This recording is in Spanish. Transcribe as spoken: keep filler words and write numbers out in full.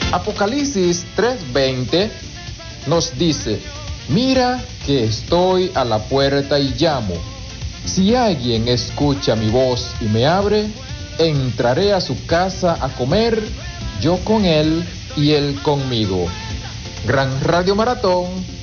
Apocalipsis tres veinte nos dice: mira que estoy a la puerta y llamo. Si alguien escucha mi voz y me abre, entraré a su casa a comer, yo con él y él conmigo. Gran Radio Maratón